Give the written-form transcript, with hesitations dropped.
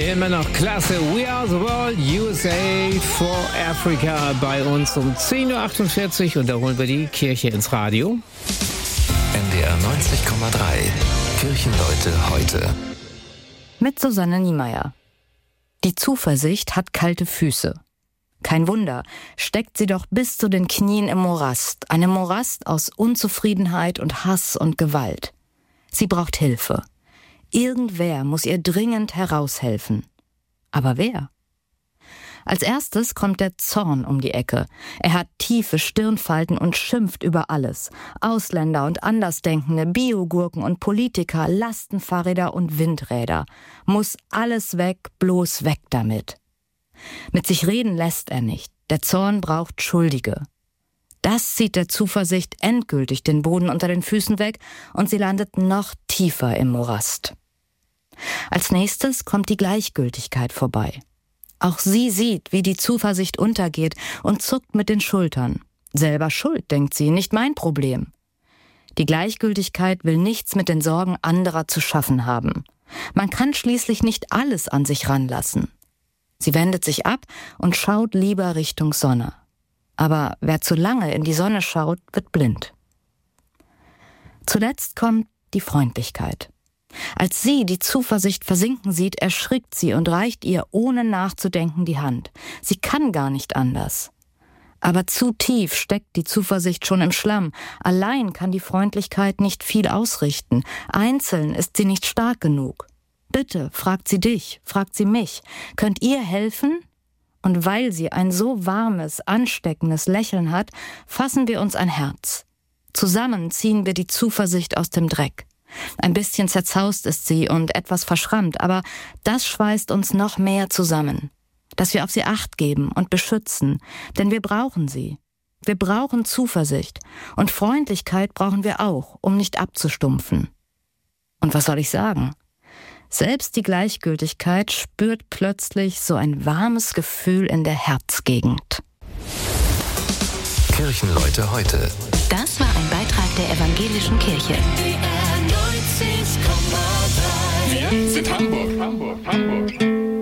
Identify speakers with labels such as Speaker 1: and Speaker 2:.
Speaker 1: Immer noch klasse. We are the world, USA for Africa bei uns um 10.48 Uhr und da holen wir die Kirche ins Radio.
Speaker 2: NDR 90,3. Kirchenleute heute.
Speaker 3: Mit Susanne Niemeyer. Die Zuversicht hat kalte Füße. Kein Wunder, steckt sie doch bis zu den Knien im Morast. Einem Morast aus Unzufriedenheit und Hass und Gewalt. Sie braucht Hilfe. Irgendwer muss ihr dringend heraushelfen. Aber wer? Als erstes kommt der Zorn um die Ecke. Er hat tiefe Stirnfalten und schimpft über alles. Ausländer und Andersdenkende, Biogurken und Politiker, Lastenfahrräder und Windräder. Muss alles weg, bloß weg damit. Mit sich reden lässt er nicht. Der Zorn braucht Schuldige. Das zieht der Zuversicht endgültig den Boden unter den Füßen weg und sie landet noch tiefer im Morast. Als nächstes kommt die Gleichgültigkeit vorbei. Auch sie sieht, wie die Zuversicht untergeht und zuckt mit den Schultern. Selber schuld, denkt sie, nicht mein Problem. Die Gleichgültigkeit will nichts mit den Sorgen anderer zu schaffen haben. Man kann schließlich nicht alles an sich ranlassen. Sie wendet sich ab und schaut lieber Richtung Sonne. Aber wer zu lange in die Sonne schaut, wird blind. Zuletzt kommt die Freundlichkeit. Als sie die Zuversicht versinken sieht, erschrickt sie und reicht ihr ohne nachzudenken die Hand. Sie kann gar nicht anders. Aber zu tief steckt die Zuversicht schon im Schlamm. Allein kann die Freundlichkeit nicht viel ausrichten. Einzeln ist sie nicht stark genug. Bitte, fragt sie dich, fragt sie mich. Könnt ihr helfen? Und weil sie ein so warmes, ansteckendes Lächeln hat, fassen wir uns ein Herz. Zusammen ziehen wir die Zuversicht aus dem Dreck. Ein bisschen zerzaust ist sie und etwas verschrammt, aber das schweißt uns noch mehr zusammen. Dass wir auf sie Acht geben und beschützen, denn wir brauchen sie. Wir brauchen Zuversicht und Freundlichkeit brauchen wir auch, um nicht abzustumpfen. Und was soll ich sagen? Selbst die Gleichgültigkeit spürt plötzlich so ein warmes Gefühl in der Herzgegend.
Speaker 2: Kirchenleute heute.
Speaker 4: Das war ein Beitrag der Evangelischen Kirche.
Speaker 5: Wir sind Hamburg.